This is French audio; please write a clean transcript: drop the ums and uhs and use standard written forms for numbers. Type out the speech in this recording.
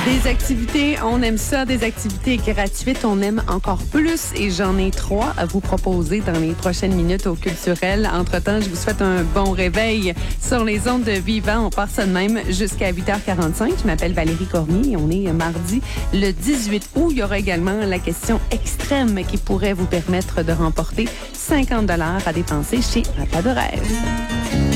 Des activités, on aime ça. Des activités gratuites, on aime encore plus. Et j'en ai 3 à vous proposer dans les prochaines minutes au Culturel. Entre-temps, je vous souhaite un bon réveil sur les ondes de Vivant. On part ça de même jusqu'à 8h45. Je m'appelle Valérie Cormier et on est mardi le 18 août. Il y aura également la question extrême qui pourrait vous permettre de remporter 50 $ à dépenser chez Papa de Rêve.